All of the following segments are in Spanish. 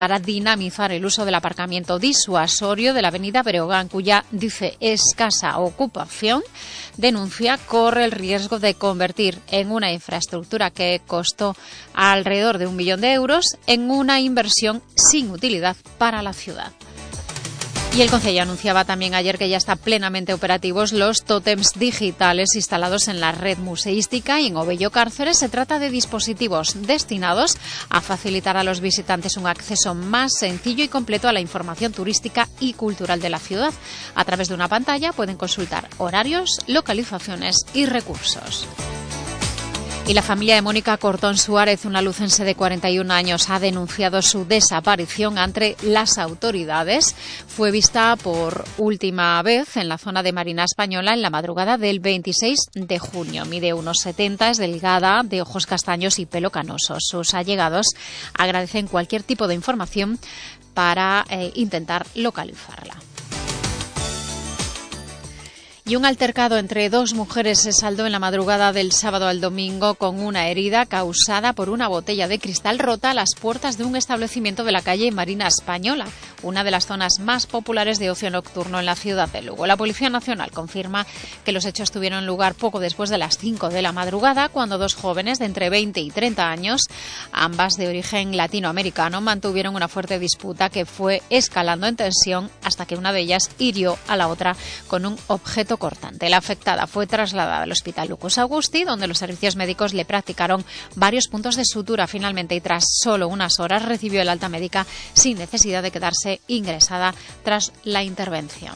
para dinamizar el uso del aparcamiento disuasorio de la avenida Breogán, cuya, dice, escasa ocupación, denuncia, corre el riesgo de convertir en una infraestructura que costó alrededor de 1 millón de euros en una inversión sin utilidad para la ciudad. Y el concello anunciaba también ayer que ya están plenamente operativos los tótems digitales instalados en la red museística, y en Obello Cárceres se trata de dispositivos destinados a facilitar a los visitantes un acceso más sencillo y completo a la información turística y cultural de la ciudad. A través de una pantalla pueden consultar horarios, localizaciones y recursos. Y la familia de Mónica Cortón Suárez, una lucense de 41 años, ha denunciado su desaparición ante las autoridades. Fue vista por última vez en la zona de Marina Española en la madrugada del 26 de junio. Mide unos 70, es delgada, de ojos castaños y pelo canoso. Sus allegados agradecen cualquier tipo de información para intentar localizarla. Y un altercado entre dos mujeres se saldó en la madrugada del sábado al domingo con una herida causada por una botella de cristal rota a las puertas de un establecimiento de la calle Marina Española, una de las zonas más populares de ocio nocturno en la ciudad de Lugo. La Policía Nacional confirma que los hechos tuvieron lugar poco después de las 5 de la madrugada, cuando dos jóvenes de entre 20 y 30 años, ambas de origen latinoamericano, mantuvieron una fuerte disputa que fue escalando en tensión hasta que una de ellas hirió a la otra con un objeto cortante. La afectada fue trasladada al Hospital Lucas Augusti, donde los servicios médicos le practicaron varios puntos de sutura. Finalmente, y tras solo unas horas, recibió el alta médica sin necesidad de quedarse ingresada tras la intervención.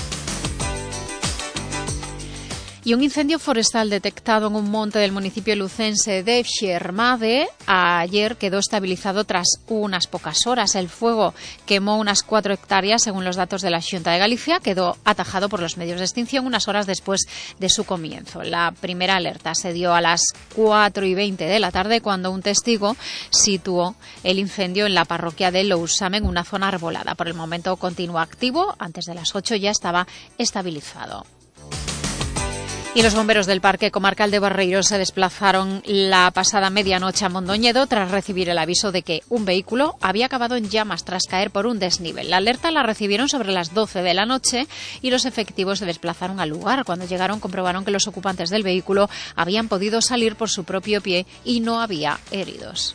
Y un incendio forestal detectado en un monte del municipio lucense de Xermade ayer quedó estabilizado tras unas pocas horas. El fuego quemó unas 4 hectáreas, según los datos de la Xunta de Galicia. Quedó atajado por los medios de extinción unas horas después de su comienzo. La primera alerta se dio a las 4:20 de la tarde, cuando un testigo situó el incendio en la parroquia de Lousame, en una zona arbolada. Por el momento continúa activo. Antes de las 8 ya estaba estabilizado. Y los bomberos del Parque Comarcal de Barreiro se desplazaron la pasada medianoche a Mondoñedo tras recibir el aviso de que un vehículo había acabado en llamas tras caer por un desnivel. La alerta la recibieron sobre las 12 de la noche y los efectivos se desplazaron al lugar. Cuando llegaron, comprobaron que los ocupantes del vehículo habían podido salir por su propio pie y no había heridos.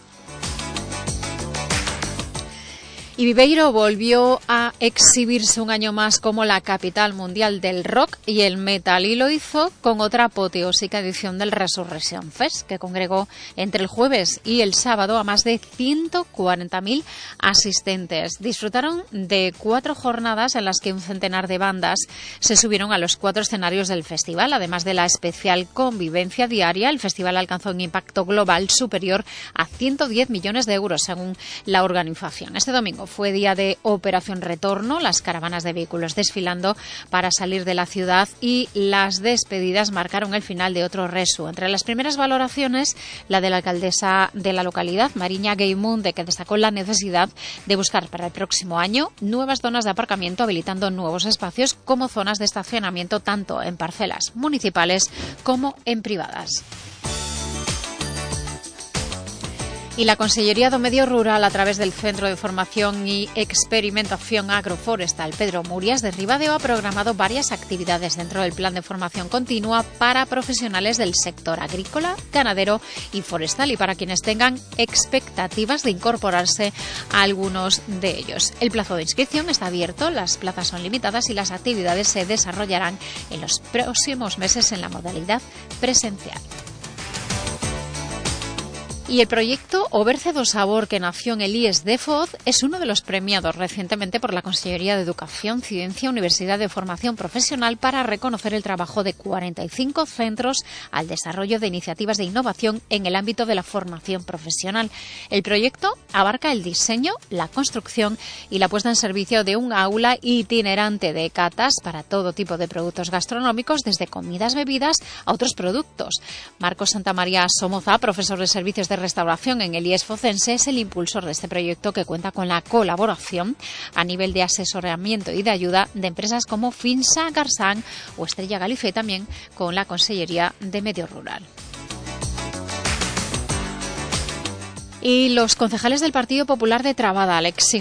Y Viveiro volvió a exhibirse un año más como la capital mundial del rock y el metal, y lo hizo con otra apoteósica edición del Resurrection Fest, que congregó entre el jueves y el sábado a más de 140.000 asistentes. Disfrutaron de 4 jornadas en las que un centenar de bandas se subieron a los 4 escenarios del festival. Además de la especial convivencia diaria, el festival alcanzó un impacto global superior a 110 millones de euros, según la organización. Este domingo fue día de Operación Retorno, las caravanas de vehículos desfilando para salir de la ciudad, y las despedidas marcaron el final de otro resu. Entre las primeras valoraciones, la de la alcaldesa de la localidad, Mariña Geimunde, que destacó la necesidad de buscar para el próximo año nuevas zonas de aparcamiento, habilitando nuevos espacios como zonas de estacionamiento tanto en parcelas municipales como en privadas. Y la Consellería do Medio Rural, a través del Centro de Formación y Experimentación Agroforestal Pedro Murias de Ribadeo, ha programado varias actividades dentro del Plan de Formación Continua para profesionales del sector agrícola, ganadero y forestal, y para quienes tengan expectativas de incorporarse a algunos de ellos. El plazo de inscripción está abierto, las plazas son limitadas y las actividades se desarrollarán en los próximos meses en la modalidad presencial. Y el proyecto Oberce do Sabor, que nació en el IES de Foz, es uno de los premiados recientemente por la Consellería de Educación, Ciencia, Universidad de Formación Profesional, para reconocer el trabajo de 45 centros al desarrollo de iniciativas de innovación en el ámbito de la formación profesional. El proyecto abarca el diseño, la construcción y la puesta en servicio de un aula itinerante de catas para todo tipo de productos gastronómicos, desde comidas, bebidas a otros productos. Marcos Santamaría Somoza, profesor de Servicios de Restauración en el IES focense, es el impulsor de este proyecto, que cuenta con la colaboración a nivel de asesoramiento y de ayuda de empresas como Finsa, Garsan o Estrella Galicia, y también con la Consellería de Medio Rural. Y los concejales del Partido Popular de Trabada le exigen